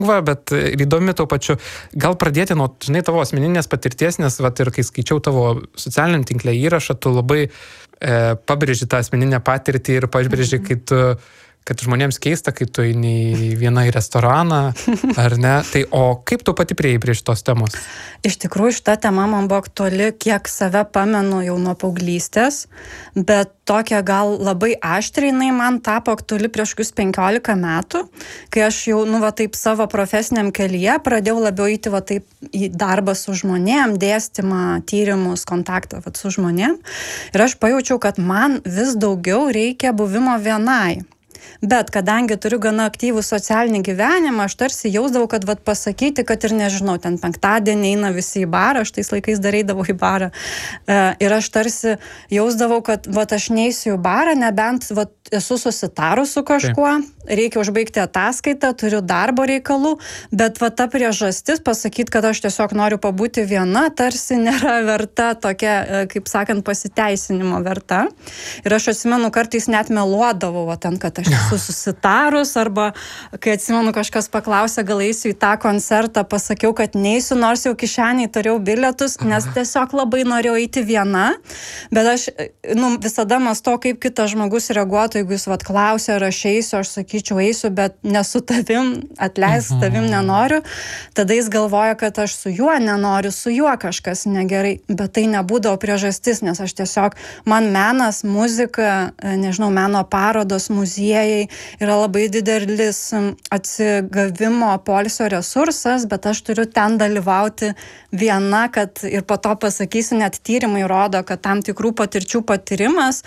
lengva, bet ir įdomi tuo pačiu. Gal pradėti nuo, žinai, tavo asmeninės patirties, nes ir kai skaičiau tavo socialiniam tinkle įrašą, tu labai pabrėži tą asmeninę patirtį ir pabrėži, kad žmonėms keista, kai tu eini į vieną į restoraną, ar ne? Tai o kaip tu pati priėjai prie šitos temos? Iš tikrųjų, šita tema man buvo aktuali, kiek save pamenu jau nuo paauglystės, bet tokia gal labai aštriai jinai man tapo aktuali prieš 15 metų, kai aš jau, taip savo profesiniam kelyje pradėjau labiau eiti taip į darbą su žmonėm, dėstymą, tyrimus, kontaktą su žmonėm. Ir aš pajaučiau, kad man vis daugiau reikia buvimo vienai. Bet kadangi turiu gana aktyvų socialinį gyvenimą, aš tarsi jausdavau, kad pasakyti, kad ir nežinau, ten penktadienį eina visi į barą, aš tais laikais dar eidavau į barą. Ir aš tarsi jausdavau, kad aš neisiu į barą, nebent esu susitarus su kažkuo, reikia užbaigti ataskaitą, turiu darbo reikalų, bet ta priežastis pasakyti, kad aš tiesiog noriu pabūti viena, tarsi nėra verta tokia, kaip sakant, pasiteisinimo verta. Ir aš atsimenu, kartais net meluodavau ten, kad aš esu susitarus, arba kai atsimenu, kažkas paklausė, gal eisiu į tą koncertą, pasakiau, kad neisiu, nors jau kišeniai turėjau bilietus, nes tiesiog labai norėjau eiti viena, bet aš visada mąstau, kaip kitas žmogus reaguotų, jeigu jis klausė, ar aš eisiu, aš sakyčiau, eisiu, bet nesu tavim, atleisk, tavim nenoriu, tada jis galvoja, kad aš su juo nenoriu, su juo kažkas negerai, bet tai nebūdavo priežastis, nes aš tiesiog, man menas, muzika, nežinau, meno parodos, muziejai yra labai didelis atsigavimo poilsio resursas, bet aš turiu ten dalyvauti viena, kad ir po to pasakysiu, net tyrimai rodo, kad tam tikrų patirčių patyrimas,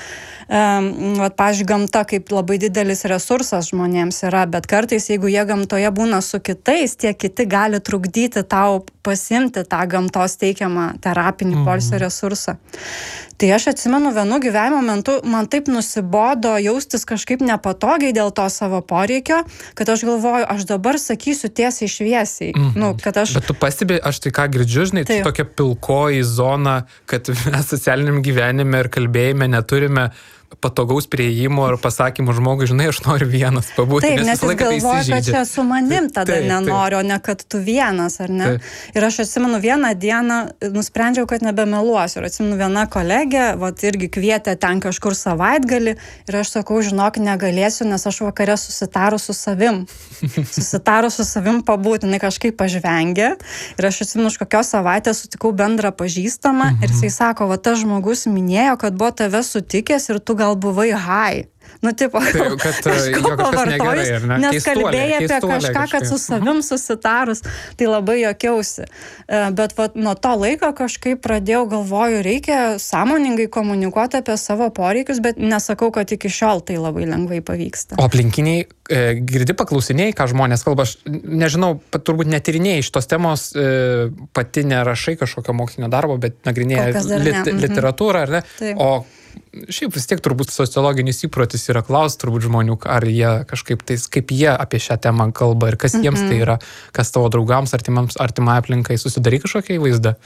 pavyzdžiui, gamta kaip labai didelis resursas žmonėms yra, bet kartais, jeigu jie gamtoje būna su kitais, tie kiti gali trukdyti tau pasimti tą gamtos teikiamą terapinį poilsio resursą. Tai aš atsimenu, vienu gyvenimo momentu man taip nusibodo jaustis kažkaip nepatogiai dėl to savo poreikio, kad aš galvoju, aš dabar sakysiu tiesiai šviesiai. Bet tu pastebi, aš tai ką girdžiu, žinai, tai tokia pilkoji zona, kad mes socialiniam gyvenime ir kalbėjime neturime patogaus prieimo ar pasakymų žmogui, žinai, aš noriu vienas pabūti. Taip, nes jis galvoja, kad čia su manim tada nenoriu, o ne kad tu vienas, ar ne? Ir aš atsimenu, vieną dieną nusprendžiau, kad nebemeluosiu. Ir atsimenu, viena kolegė, irgi kvietė ten kažkur savaitgalį ir aš sakau, žinok, negalėsiu, nes aš vakare susitaru su savim. Susitaru su savim pabūti, jinai kažkaip pažvengė. Ir aš atsimenu, už kokios savaitės sutikau bendrą pažįstamą ir jisai sako, tas žmogus minėjo, kad buvo tave sutikęs ir tu gal buvai high. Kad jo kažkas negerai, ar ne? Nes kalbėjai apie kažką, kad su savim susitarus, tai labai juokiausi. Bet nuo to laiko kažkaip pradėjau, galvoju, reikia sąmoningai komunikuoti apie savo poreikius, bet nesakau, kad iki šiol tai labai lengvai pavyksta. O aplinkiniai girdi paklausinėjai, ką žmonės kalba, aš nežinau, turbūt netyrinėjai šitos temos, pati nerašai kažkokio mokslinio darbo, bet nagrinėjai literatūrą, ar ne? Taip. O šiaip vis tiek turbūt sociologinis įprotis yra klausti turbūt žmonių, ar jie kažkaip kaip jie apie šią temą kalba ir kas jiems tai yra, kas tavo draugams, artimai aplinkai susidarai kažkokią įvaizdą?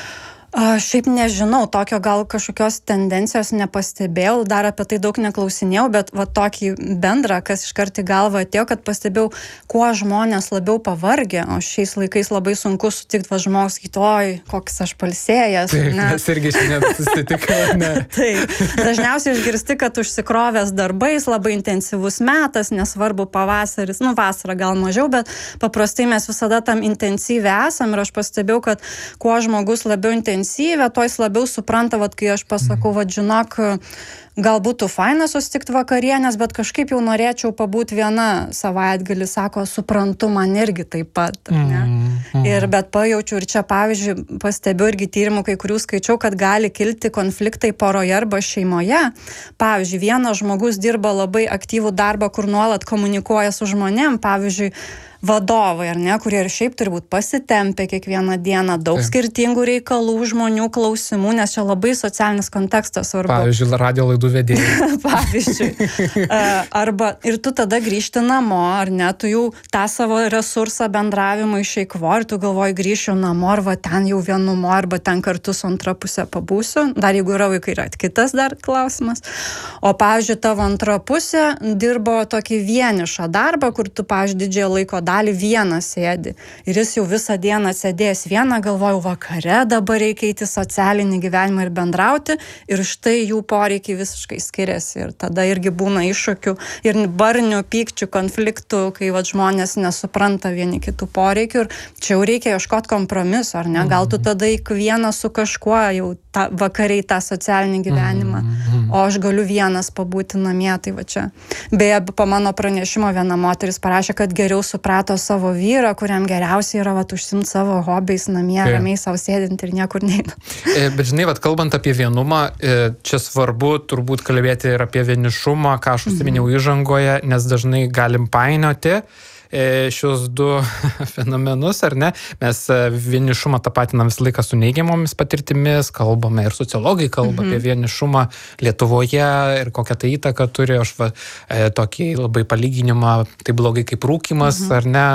Šiaip nežinau, tokio gal kažkokios tendencijos nepastebėjau, dar apie tai daug neklausinėjau, bet tokį bendrą, kas iškart į galvą atėjo, kad pastebėjau, kuo žmonės labiau pavargę, o šiais laikais labai sunku sutikti žmogus, oi, koks aš palsėjęs. Taip, mes irgi šiandien susitikome. Taip, dažniausiai išgirsti, kad užsikrovęs darbais, labai intensyvus metas, nesvarbu pavasaris, vasara gal mažiau, bet paprastai mes visada tam intensyviai esam ir aš pastebėjau, kad kuo žmogus labiau intensyviai, tuo jis labiau supranta, kai aš pasakau, žinok, gal būtų faina susitikti vakarienės, bet kažkaip jau norėčiau pabūti viena savaitgalį, sako, suprantu, man irgi taip pat. Ne? Bet pajaučiu ir čia, pavyzdžiui, pastebiu irgi tyrimų, kai kurių skaičiau, kad gali kilti konfliktai poroje arba šeimoje. Pavyzdžiui, vienas žmogus dirba labai aktyvų darbą, kur nuolat komunikuoja su žmonėm, pavyzdžiui, vadovai, ar ne, kurie ir šiaip turi būti pasitempę kiekvieną dieną, daug skirtingų reikalų, žmonių, klausimų, nes čia labai socialinis kontekstas svarbu. Pavyzdžiui, radio laidų vedėjai. Pavyzdžiui. Arba ir tu tada grįžti namo, ar ne, tu jau tą savo resursą bendravimą išeikvo, ir tu galvoji, grįšiu namo, arba ten jau vienumo, arba ten kartu su antra pusė pabūsiu. Dar jeigu yra vaikai, yra kitas dar klausimas. O, pavyzdžiui, tavo antra pusė dirbo tokį vienišą darbą, kur tu, pavyzdžiui, didžiąją laiko dalį dalį vienas sėdi. Ir jis jau visą dieną sėdėjęs vieną, galvojau, vakare dabar reikia eiti socialinį gyvenimą ir bendrauti. Ir štai jų poreikiai visiškai skiriasi. Ir tada irgi būna iššūkių ir barnių, pykčių, konfliktų, kai žmonės nesupranta vieni kitų poreikių. Ir čia jau reikia ieškoti kompromiso, ar ne? Gal tu tada vienas su kažkuo jau vakariai tą socialinį gyvenimą, o aš galiu vienas pabūti namie, tai va čia. Beje, po mano pranešimo viena moteris parašė, kad geriau suprato savo vyrą, kuriam geriausiai yra užsimti savo hobiais namie, ramiai savo sėdinti ir niekur neina. Bet žinai, kalbant apie vienumą, čia svarbu turbūt kalbėti ir apie vienišumą, ką aš užsiminiau įžangoje, nes dažnai galim painioti šios du fenomenus, ar ne? Mes vienišumą tapatinam visą laiką su neigiamomis patirtimis, kalbame ir sociologai kalba apie vienišumą Lietuvoje ir kokią tai įtaką turi. Aš tokį labai palyginimą, tai blogai kaip rūkymas, ar ne?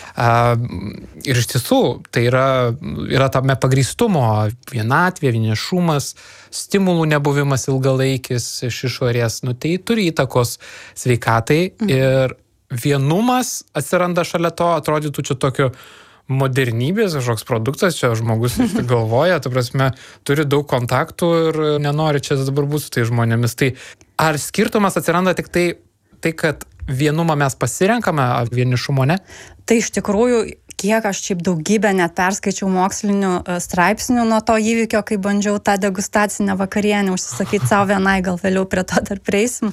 Ir iš tiesų, tai yra tame pagrįstumo vienatvė, vienišumas, stimulų nebuvimas ilgalaikis iš išorės, tai turi įtakos sveikatai ir vienumas atsiranda šalia to, atrodytų čia tokio modernybės kažkoks produktas, čia žmogus galvoja, ta prasme, turi daug kontaktų ir nenori čia dabar būti su tai žmonėmis. Tai ar skirtumas atsiranda tik tai, kad vienumą mes pasirenkame, o vienišumo ne? Tai iš tikrųjų, kiek aš šiaip daugybę net perskaičiau mokslinių straipsnių nuo to įvykio, kai bandžiau tą degustacinę vakarienę užsisakyti savo vienai, gal vėliau prie to dar prieisim.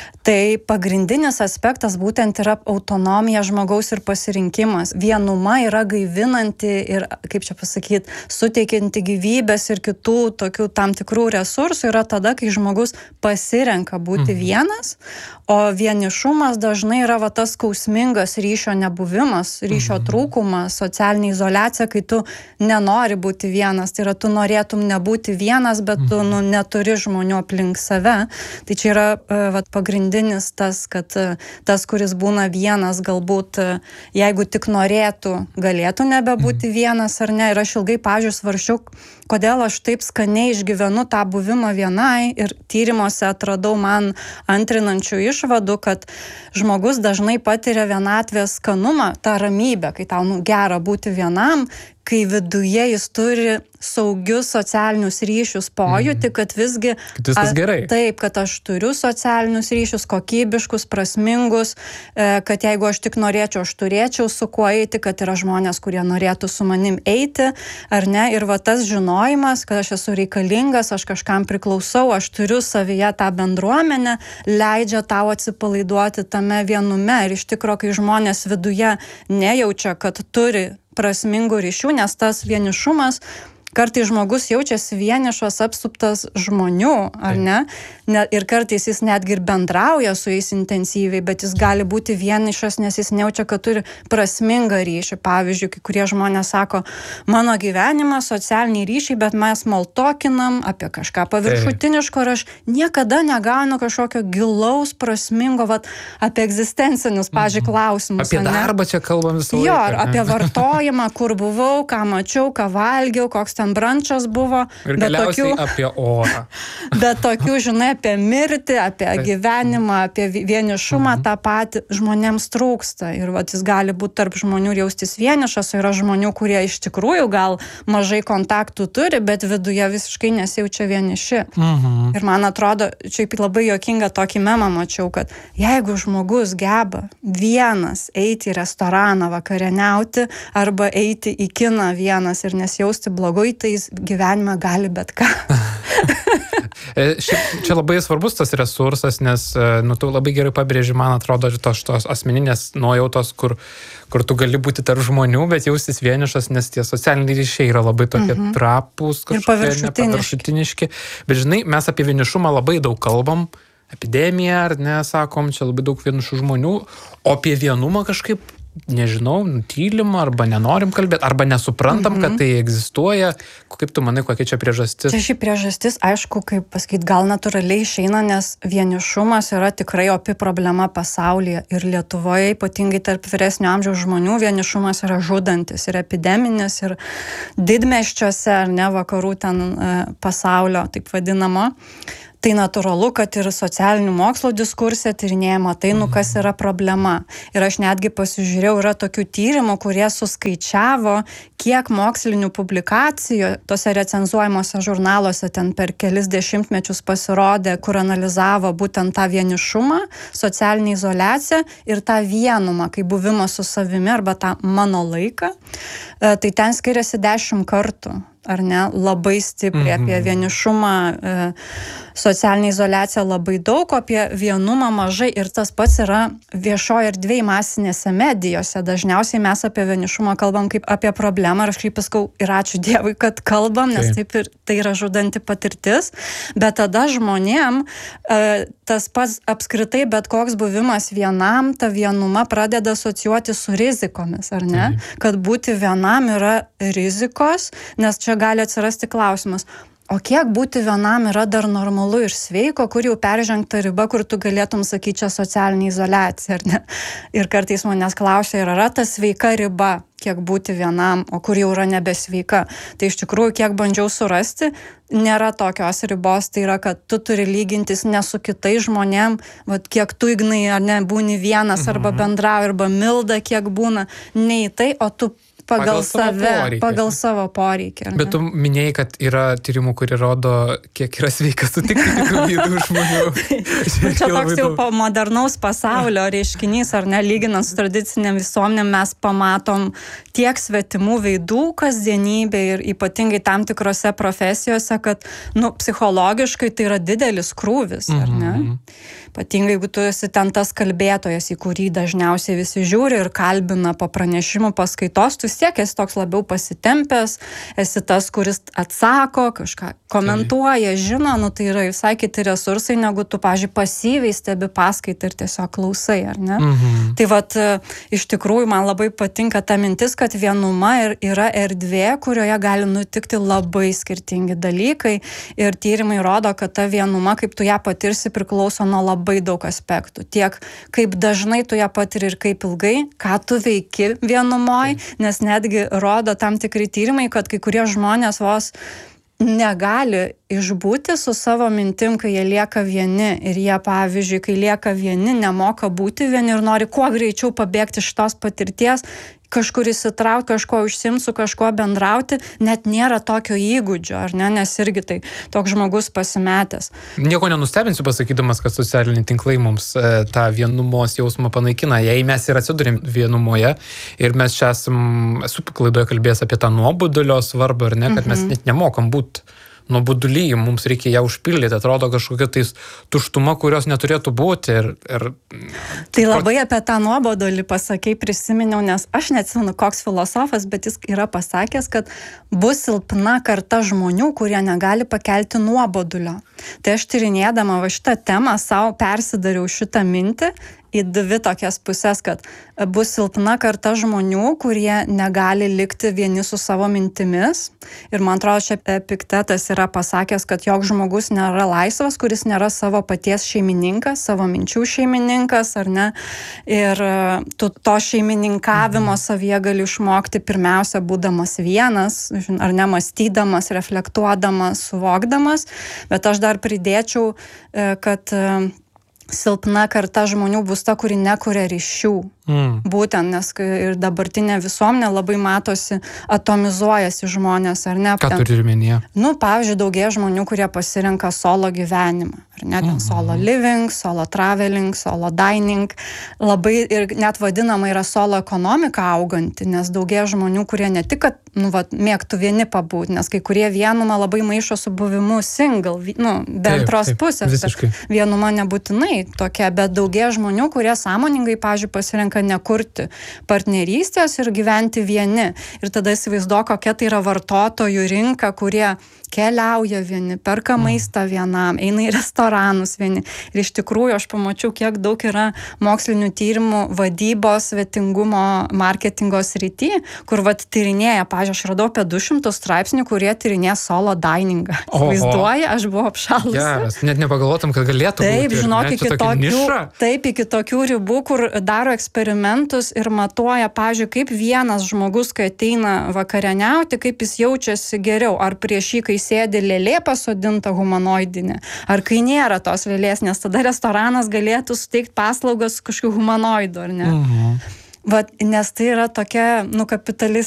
Tai pagrindinis aspektas būtent yra autonomija žmogaus ir pasirinkimas. Vienuma yra gaivinanti ir, kaip čia pasakyti, suteikianti gyvybės ir kitų tokių tam tikrų resursų yra tada, kai žmogus pasirenka būti vienas, o vienišumas dažnai yra tas skausmingas ryšio nebuvimas, ryšio trūkumas, socialinė izoliacija, kai tu nenori būti vienas. Tai yra, tu norėtum nebūti vienas, bet tu neturi žmonių aplink save. Tai čia yra pagrindinis tas, kad tas, kuris būna vienas, galbūt jeigu tik norėtų, galėtų nebebūti vienas ar ne. Ir aš ilgai, pavyzdžiui, svarsčiau, kodėl aš taip skaniai išgyvenu tą buvimą vienai ir tyrimuose atradau man antrinančių išvadų, kad žmogus dažnai patiria vienatvės skanumą, tą ramybę, kai tau gera būti vienam, kai viduje jis turi saugius socialinius ryšius, pojūtį, kad visgi taip, kad aš turiu socialinius ryšius, kokybiškus, prasmingus, kad jeigu aš tik norėčiau, aš turėčiau su kuo eiti, kad yra žmonės, kurie norėtų su manim eiti, ar ne, ir tas žinojimas, kad aš esu reikalingas, aš kažkam priklausau, aš turiu savyje tą bendruomenę, leidžia tau atsipalaiduoti tame vienume. Ir iš tikro, kai žmonės viduje nejaučia, kad turi prasmingų ryšių, nes tas vienišumas, kartais žmogus jaučiasi vienišas, apsuptas žmonių, ar ne? Ir kartais jis netgi ir bendrauja su jais intensyviai, bet jis gali būti vienišas, nes jis nejaučia, kad turi prasmingą ryšį. Pavyzdžiui, kai kurie žmonės sako, mano gyvenimas, socialiniai ryšiai, bet mes maltokinam apie kažką paviršutiniško ir aš niekada negaunu kažkokio gilaus, prasmingo, apie egzistencinius, pavyzdžiui, klausimus. Apie darbą čia kalbam visą laiką. Jo, apie vartojimą, kur buvau, ką mačiau, ką valgiau, koks ten brančas buvo. Ir galiausiai apie orą. Bet tokių, žinai, apie mirtį, apie gyvenimą, apie vienišumą tą patį žmonėms trūksta. Ir jis gali būti tarp žmonių ir jaustis vienišas, o yra žmonių, kurie iš tikrųjų gal mažai kontaktų turi, bet viduje visiškai nesijaučia vieniši. Ir man atrodo, čia labai juokinga tokį memą mačiau, kad jeigu žmogus geba vienas eiti į restoraną vakarieniauti arba eiti į kiną vienas ir nesijausti blogai, tai jis gyvenime gali bet ką. Čia labai svarbus tas resursas, nes tu labai gerai pabrėži, man atrodo, tos asmeninės nuojautos, kur tu gali būti tarp žmonių, bet jaustis vienišas, nes tie socialiniai ryšiai yra labai tokie trapūs, kažkokie paviršutiniški. Bet žinai, mes apie vienišumą labai daug kalbam, epidemiją, ar ne, sakom, čia labai daug vienišų žmonių, o apie vienumą kažkaip nežinau, nutylim arba nenorim kalbėti, arba nesuprantam, kad tai egzistuoja. Kaip tu manai, kokia čia priežastis? Čia ši priežastis, aišku, kaip pasakyti, gal natūraliai išeina, nes vienišumas yra tikrai opi problema pasaulyje ir Lietuvoje, ypatingai tarp vyresnio amžiaus žmonių, vienišumas yra žudantis ir epideminis ir didmiesčiuose, ar ne, vakarų ten pasaulio, taip vadinamo. Tai natūralu, kad ir socialinių mokslo diskurse tyrinėjama tai, kas yra problema. Ir aš netgi pasižiūrėjau, yra tokių tyrimų, kurie suskaičiavo, kiek mokslinių publikacijų tose recenzuojamuose žurnaluose ten per kelis dešimtmečius pasirodė, kur analizavo būtent tą vienišumą, socialinę izoliaciją ir tą vienumą, kai buvimą su savimi arba tą mano laiką. Tai ten skiriasi 10 kartų. Ar ne, labai stipriai apie vienišumą, socialinę izoliaciją labai daug, apie vienumą mažai ir tas pats yra viešoje erdvėje masinėse medijose. Dažniausiai mes apie vienišumą kalbam kaip apie problemą ir aš kaip paskau ir ačiū Dievui, kad kalbam, nes taip ir tai yra žudanti patirtis, bet tada žmonėm tas pats apskritai bet koks buvimas vienam, ta vienuma pradeda asocijuoti su rizikomis, ar ne? Kad būti vienam yra rizikos, nes čia gali atsirasti klausimas, o kiek būti vienam yra dar normalu ir sveiko, kur jau peržengta riba, kur tu galėtum sakyti čia socialinė izoliacija, ar ne? Ir kartais manęs klausia, ar yra ta sveika riba, kiek būti vienam, o kur jau yra nebesveika. Tai iš tikrųjų, kiek bandžiau surasti, nėra tokios ribos, tai yra, kad tu turi lygintis ne su kitais žmonėm, vat kiek tu, Ignai, ar ne, būni vienas, arba bendrauji, arba Milda, kiek būna, ne į tai, o tu pagal save, pagal savo poreikį. Bet tu minėjai, kad yra tyrimų, kurie rodo, kiek yra sveika sutikti tikrų vyrų žmonių. Čia toks jau modernaus pasaulio reiškinys, ar ne, lyginant su tradicinėm visuomenėm, mes pamatom tiek svetimų veidų kasdienybė ir ypatingai tam tikrose profesijose, kad, psichologiškai tai yra didelis krūvis, ar ne? Ypatingai, jeigu tu esi ten tas kalbėtojas, į kurį dažniausiai visi žiūri ir kalbina po pranešimų paskaitos, tu tiek esi toks labiau pasitempęs, esi tas, kuris atsako, kažką komentuoja, žino, tai yra visai kiti resursai, negu tu, pavyzdžiui, pasyviai stebi paskaitą ir tiesiog klausai, ar ne? Tai vat, iš tikrųjų, man labai patinka ta mintis, kad vienuma yra erdvė, kurioje gali nutikti labai skirtingi dalykai ir tyrimai rodo, kad ta vienuma, kaip tu ją patirsi, priklauso nuo labai daug aspektų. Tiek kaip dažnai tu ją patiri ir kaip ilgai, ką tu veiki vienumoj, nes netgi rodo tam tikri tyrimai, kad kai kurie žmonės vos negali išbūti su savo mintim, kai jie lieka vieni ir jie, pavyzdžiui, kai lieka vieni, nemoka būti vieni ir nori kuo greičiau pabėgti iš tos patirties, kažkur įsitraukti, kažko užsiimti, su kažkuo bendrauti, net nėra tokio įgūdžio, ar ne, nes irgi tai toks žmogus pasimetęs. Nieko nenustebinsiu pasakydamas, kad socialiniai tinklai mums tą vienumos jausmą panaikina. Jei mes ir atsidurėm vienumoje ir mes čia esu klaidoje kalbėjęs apie tą nuobodulio svarbą, ar ne, kad mes net nemokam būti nuoboduly, mums reikia ją užpildyti, atrodo kažkokia tais tuštuma, kurios neturėtų būti. Tai labai apie tą nuobodulį pasakei, prisiminiau, nes aš neatsimenu, koks filosofas, bet jis yra pasakęs, kad bus silpna karta žmonių, kurie negali pakelti nuobodulio. Tai aš tyrinėdama šitą temą savo persidariau šitą mintį į dvi tokias pusės, kad bus silpna karta žmonių, kurie negali likti vieni su savo mintimis. Ir man atrodo, čia Epiktetas yra pasakęs, kad joks žmogus nėra laisvas, kuris nėra savo paties šeimininkas, savo minčių šeimininkas, ar ne? Ir tu to šeimininkavimo savyje gali išmokti pirmiausia būdamas vienas, ar ne, mąstydamas, reflektuodamas, suvokdamas. Bet aš dar pridėčiau, kad silpna karta žmonių bus ta, kuri nekuria ryšių. Būtent, nes ir dabartinė visuomenė labai matosi, atomizuojasi žmonės, ar ne? Ką turi omenyje? Pavyzdžiui, daugėja žmonių, kurie pasirenka solo gyvenimą, ar ne? Ten solo living, solo traveling, solo dining. Labai ir net vadinama yra solo ekonomika auganti, nes daugėja žmonių, kurie ne tik, kad mėgtų vieni pabūti, nes kai kurie vienumą labai maišo su buvimu single, be antros pusės. Visiškai. Vienuma nebūtinai tokia, bet daugėja žmonių, kurie sąmoningai, pavyzdžiui, pasirenka nekurti partnerystės ir gyventi vieni. Ir tada įsivaizduok, kokia tai yra vartotojų rinka, kurie keliauja vieni, perka maistą vienam, eina į restoranus vieni. Ir iš tikrųjų aš pamačiau, kiek daug yra mokslinių tyrimų vadybos, svetingumo, marketingo srity, kur tyrinėja, pavyzdžiui, aš radau apie 200 straipsnių, kurie tyrinėja solo diningą. Vaizduoja, aš buvau apšalusi. Geras, net nepagalvotum, kad galėtų būti. Taip, žinok, iki tokių ribų, kur daro eksperimentus eksperimentus ir matuoja, pavyzdžiui, kaip vienas žmogus, kai ateina vakarieniauti, kaip jis jaučiasi geriau, ar prieš jį, kai sėdi lėlė pasodinta humanoidinė, ar kai nėra tos lėlės, nes tada restoranas galėtų suteikti paslaugas kažkokiu humanoidu, ar ne? Vat, nes tai yra tokia,